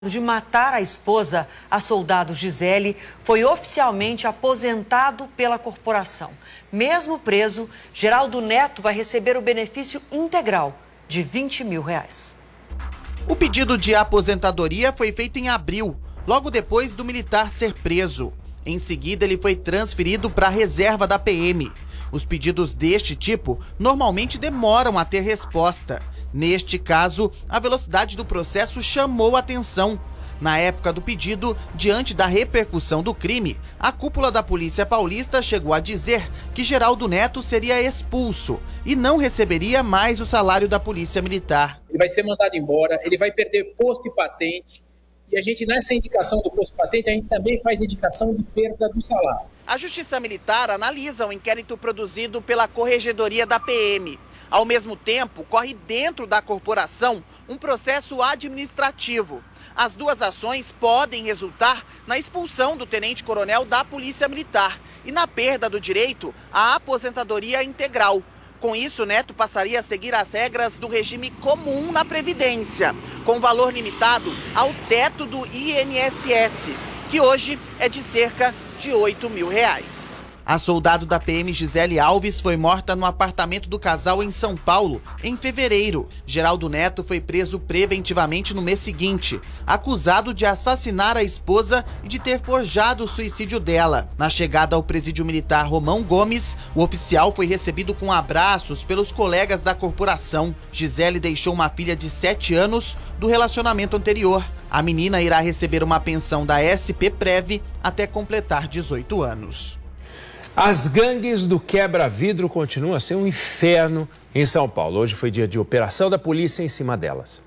de matar a esposa, a soldado Gisele, foi oficialmente aposentado pela corporação. Mesmo preso, Geraldo Neto vai receber o benefício integral de R$20 mil. O pedido de aposentadoria foi feito em abril, logo depois do militar ser preso. Em seguida, ele foi transferido para a reserva da PM. Os pedidos deste tipo normalmente demoram a ter resposta. Neste caso, a velocidade do processo chamou atenção. Na época do pedido, diante da repercussão do crime, a cúpula da Polícia Paulista chegou a dizer que Geraldo Neto seria expulso e não receberia mais o salário da Polícia Militar. Ele vai ser mandado embora, ele vai perder posto e patente. E a gente, nessa indicação do posto e patente, a gente também faz indicação de perda do salário. A Justiça Militar analisa o inquérito produzido pela Corregedoria da PM. Ao mesmo tempo, corre dentro da corporação um processo administrativo. As duas ações podem resultar na expulsão do tenente-coronel da Polícia Militar e na perda do direito à aposentadoria integral. Com isso, Neto passaria a seguir as regras do regime comum na Previdência, com valor limitado ao teto do INSS, que hoje é de cerca de R$8 mil. A soldado da PM Gisele Alves foi morta no apartamento do casal em São Paulo, em fevereiro. Geraldo Neto foi preso preventivamente no mês seguinte, acusado de assassinar a esposa e de ter forjado o suicídio dela. Na chegada ao presídio militar Romão Gomes, o oficial foi recebido com abraços pelos colegas da corporação. Gisele deixou uma filha de 7 anos do relacionamento anterior. A menina irá receber uma pensão da SP-Prev até completar 18 anos. As gangues do quebra-vidro continuam a ser um inferno em São Paulo. Hoje foi dia de operação da polícia em cima delas.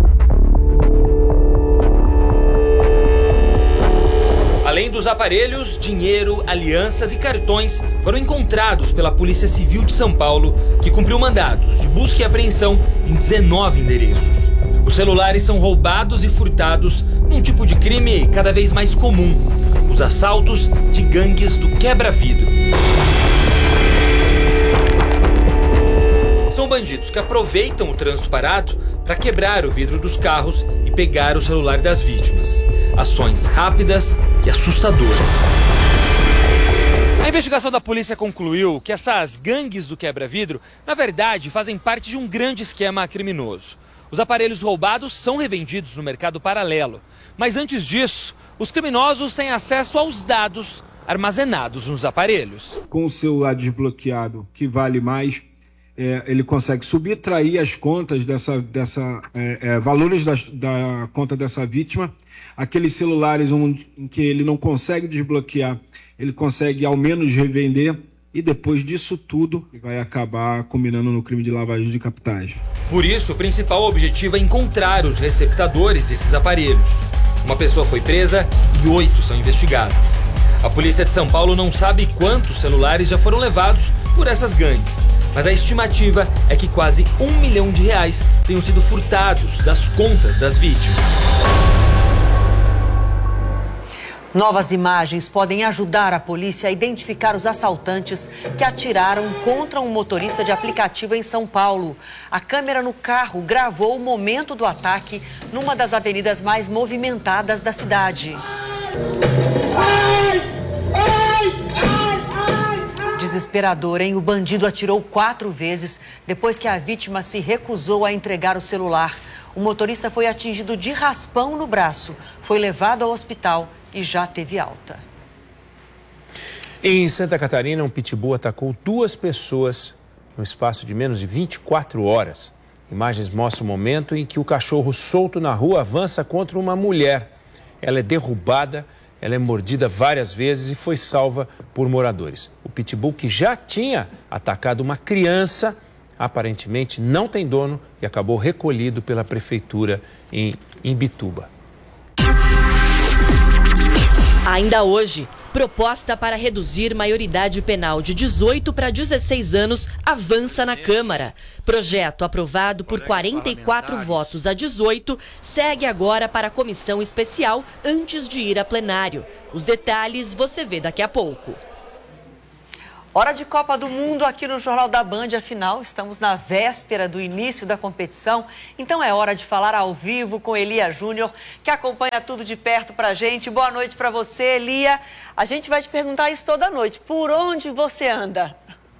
Além dos aparelhos, dinheiro, alianças e cartões foram encontrados pela Polícia Civil de São Paulo, que cumpriu mandados de busca e apreensão em 19 endereços. Os celulares são roubados e furtados num tipo de crime cada vez mais comum: os assaltos de gangues do quebra-vidro. São bandidos que aproveitam o trânsito parado para quebrar o vidro dos carros e pegar o celular das vítimas. Ações rápidas e assustadoras. A investigação da polícia concluiu que essas gangues do quebra-vidro, na verdade, fazem parte de um grande esquema criminoso. Os aparelhos roubados são revendidos no mercado paralelo. Mas antes disso, os criminosos têm acesso aos dados armazenados nos aparelhos. Com o celular desbloqueado, que vale mais, ele consegue subtrair as contas valores da conta dessa vítima. Aqueles celulares em que ele não consegue desbloquear, ele consegue ao menos revender. E depois disso tudo, vai acabar combinando no crime de lavagem de capitais. Por isso, o principal objetivo é encontrar os receptadores desses aparelhos. Uma pessoa foi presa e 8 são investigadas. A polícia de São Paulo não sabe quantos celulares já foram levados por essas gangues, mas a estimativa é que quase R$1 milhão tenham sido furtados das contas das vítimas. Novas imagens podem ajudar a polícia a identificar os assaltantes que atiraram contra um motorista de aplicativo em São Paulo. A câmera no carro gravou o momento do ataque numa das avenidas mais movimentadas da cidade. Desesperador, hein? O bandido atirou 4 vezes depois que a vítima se recusou a entregar o celular. O motorista foi atingido de raspão no braço, foi levado ao hospital e já teve alta. Em Santa Catarina, um pitbull atacou 2 pessoas no espaço de menos de 24 horas. Imagens mostram o momento em que o cachorro solto na rua avança contra uma mulher. Ela é derrubada, ela é mordida várias vezes e foi salva por moradores. O pitbull, que já tinha atacado uma criança, aparentemente não tem dono e acabou recolhido pela prefeitura em Imbituba. Ainda hoje, proposta para reduzir maioridade penal de 18 para 16 anos avança na Câmara. Projeto aprovado por 44 votos a 18 segue agora para a comissão especial antes de ir a plenário. Os detalhes você vê daqui a pouco. Hora de Copa do Mundo aqui no Jornal da Band, afinal, estamos na véspera do início da competição, então é hora de falar ao vivo com Elia Júnior, que acompanha tudo de perto pra gente. Boa noite pra você, Elia. A gente vai te perguntar isso toda noite, por onde você anda?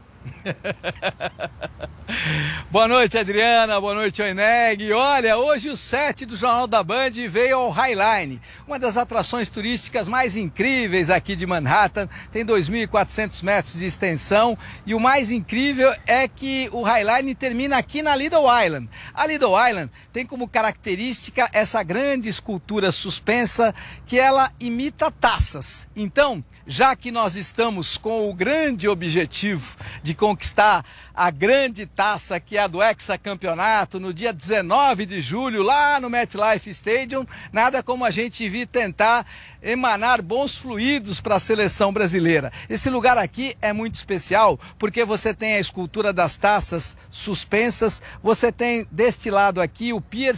Boa noite, Adriana, boa noite, Oineg. Olha, hoje o set do Jornal da Band veio ao Highline, uma das atrações turísticas mais incríveis aqui de Manhattan. Tem 2.400 metros de extensão e o mais incrível é que o Highline termina aqui na Lido Island. A Lido Island tem como característica essa grande escultura suspensa que ela imita taças. Então, já que nós estamos com o grande objetivo de conquistar a grande taça que é a do hexacampeonato no dia 19 de julho lá no MetLife Stadium, nada como a gente vir tentar emanar bons fluidos para a seleção brasileira. Esse lugar aqui é muito especial porque você tem a escultura das taças suspensas, você tem deste lado aqui o Pier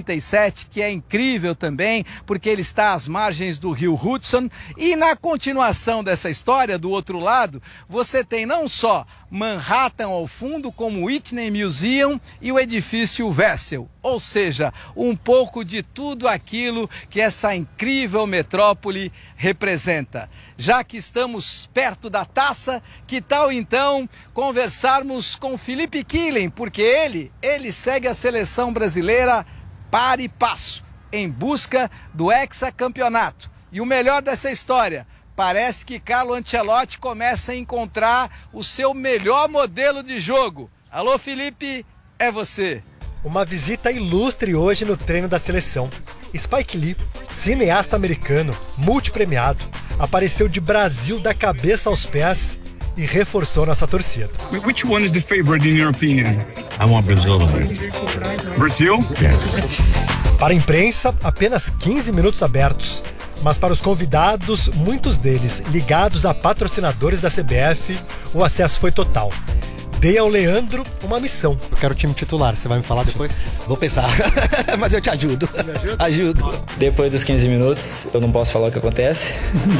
57, que é incrível também porque ele está às margens do rio Hudson, e na continuação dessa história, do outro lado, você tem não só Manhattan ao fundo, como o Whitney Museum e o edifício Vessel, ou seja, um pouco de tudo aquilo que essa incrível metrópole representa. Já que estamos perto da taça, que tal então conversarmos com Felipe Killen, porque ele segue a seleção brasileira para e passo, em busca do hexacampeonato. E o melhor dessa história, parece que Carlo Ancelotti começa a encontrar o seu melhor modelo de jogo. Alô, Felipe, é você. Uma visita ilustre hoje no treino da seleção. Spike Lee, cineasta americano, multipremiado, apareceu de Brasil da cabeça aos pés e reforçou nossa torcida. Which one is the favorite in your opinion? I want Brazil to win. Brazil? Yes. Para a imprensa, apenas 15 minutos abertos. Mas para os convidados, muitos deles ligados a patrocinadores da CBF, o acesso foi total. Dei ao Leandro uma missão. Eu quero o time titular, você vai me falar depois? Vou pensar, mas eu te ajudo. Ajudo. Depois dos 15 minutos, eu não posso falar o que acontece.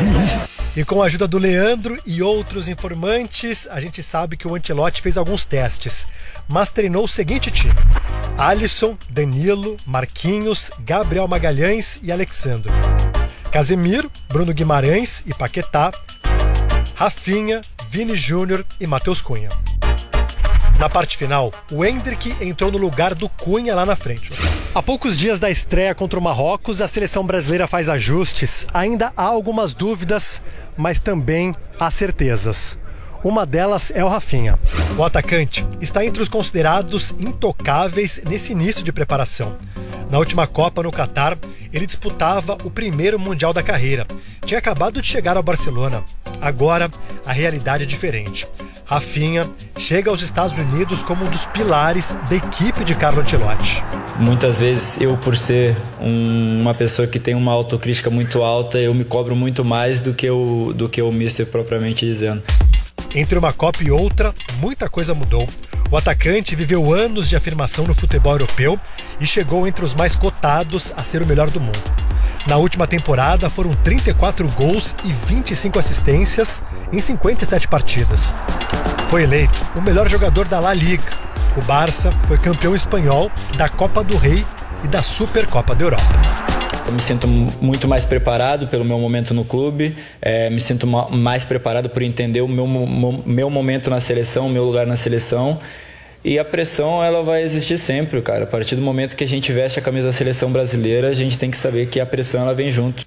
E com a ajuda do Leandro e outros informantes, a gente sabe que o Ancelotti fez alguns testes, mas treinou o seguinte time: Alisson, Danilo, Marquinhos, Gabriel Magalhães e Alexandro. Casemiro, Bruno Guimarães e Paquetá, Rafinha, Vini Júnior e Matheus Cunha. Na parte final, o Endrick entrou no lugar do Cunha lá na frente. Há poucos dias da estreia contra o Marrocos, a seleção brasileira faz ajustes. Ainda há algumas dúvidas, mas também há certezas. Uma delas é o Rafinha. O atacante está entre os considerados intocáveis nesse início de preparação. Na última Copa no Catar, ele disputava o primeiro Mundial da carreira. Tinha acabado de chegar ao Barcelona. Agora, a realidade é diferente. Rafinha chega aos Estados Unidos como um dos pilares da equipe de Carlo Ancelotti. Muitas vezes eu, por ser uma pessoa que tem uma autocrítica muito alta, eu me cobro muito mais do que o mister propriamente dizendo. Entre uma Copa e outra, muita coisa mudou. O atacante viveu anos de afirmação no futebol europeu e chegou entre os mais cotados a ser o melhor do mundo. Na última temporada foram 34 gols e 25 assistências em 57 partidas. Foi eleito o melhor jogador da La Liga. O Barça foi campeão espanhol da Copa do Rei e da Supercopa da Europa. Eu me sinto muito mais preparado pelo meu momento no clube, me sinto mais preparado por entender o meu momento na seleção, o meu lugar na seleção. E a pressão, ela vai existir sempre, cara. A partir do momento que a gente veste a camisa da seleção brasileira, a gente tem que saber que a pressão, ela vem junto.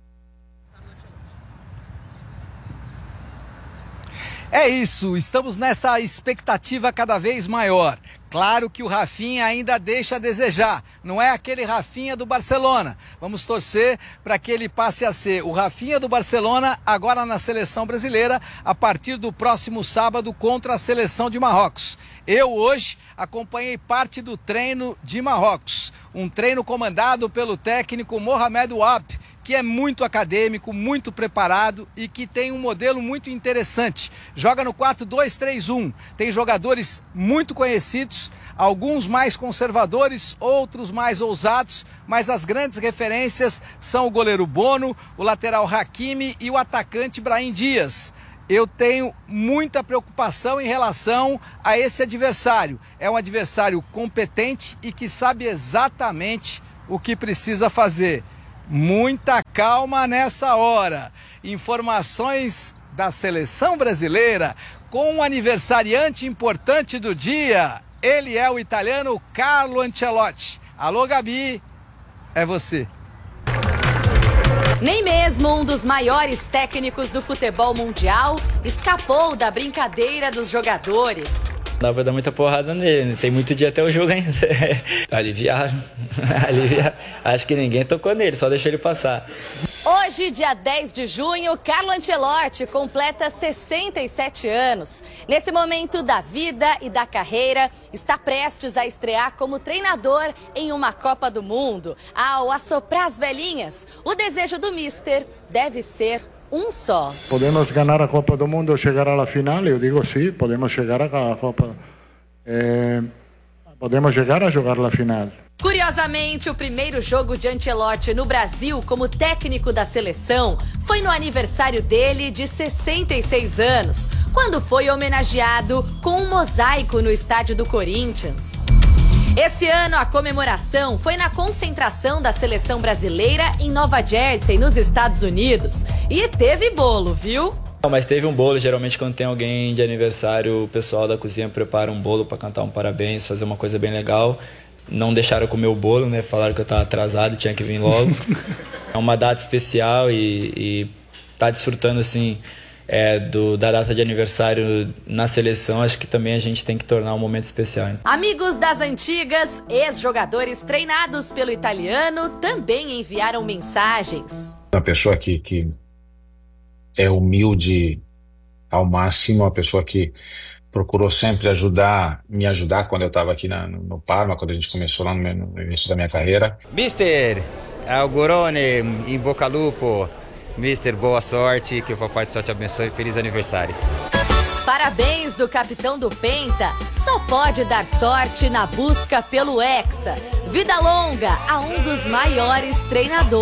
É isso, estamos nessa expectativa cada vez maior. Claro que o Rafinha ainda deixa a desejar, não é aquele Rafinha do Barcelona. Vamos torcer para que ele passe a ser o Rafinha do Barcelona agora na seleção brasileira, a partir do próximo sábado contra a seleção de Marrocos. Eu hoje acompanhei parte do treino de Marrocos, um treino comandado pelo técnico Mohamed Wahab, que é muito acadêmico, muito preparado e que tem um modelo muito interessante. Joga no 4-2-3-1, tem jogadores muito conhecidos, alguns mais conservadores, outros mais ousados, mas as grandes referências são o goleiro Bono, o lateral Hakimi e o atacante Brahim Dias. eu tenho muita preocupação em relação a esse adversário. É um adversário competente e que sabe exatamente o que precisa fazer. Muita calma nessa hora. Informações da seleção brasileira com um aniversariante importante do dia. Ele é o italiano Carlo Ancelotti. Alô, Gabi, é você. Nem mesmo um dos maiores técnicos do futebol mundial escapou da brincadeira dos jogadores. Dá pra dar muita porrada nele, tem muito dia até o jogo ainda. Aliviaram. Acho que ninguém tocou nele, só deixou ele passar. Hoje, dia 10 de junho, Carlo Ancelotti completa 67 anos. Nesse momento da vida e da carreira, está prestes a estrear como treinador em uma Copa do Mundo. Ao assoprar as velhinhas, o desejo do Mister deve ser um só. Podemos ganhar a Copa do Mundo, chegar à final? Eu digo sim, podemos chegar à Copa. Podemos chegar a jogar a final. Curiosamente, o primeiro jogo de Ancelotti no Brasil como técnico da seleção foi no aniversário dele de 66 anos, quando foi homenageado com um mosaico no estádio do Corinthians. Esse ano, a comemoração foi na concentração da seleção brasileira em Nova Jersey, nos Estados Unidos. E teve bolo, viu? Mas teve um bolo, geralmente quando tem alguém de aniversário, o pessoal da cozinha prepara um bolo para cantar um parabéns, fazer uma coisa bem legal. Não deixaram comer o bolo, né? Falaram que eu estava atrasado, tinha que vir logo. É uma data especial e tá desfrutando, assim, da data de aniversário na seleção. Acho que também a gente tem que tornar um momento especial. Hein? Amigos das antigas, ex-jogadores treinados pelo italiano também enviaram mensagens. Uma pessoa que é humilde ao máximo, uma pessoa que procurou sempre me ajudar quando eu estava aqui no Parma, quando a gente começou lá no início da minha carreira. Mister, augurone, in bocca al lupo. Mister, boa sorte, que o Papai do Céu te abençoe e feliz aniversário. Parabéns do capitão do Penta, só pode dar sorte na busca pelo Hexa. Vida longa a um dos maiores treinadores.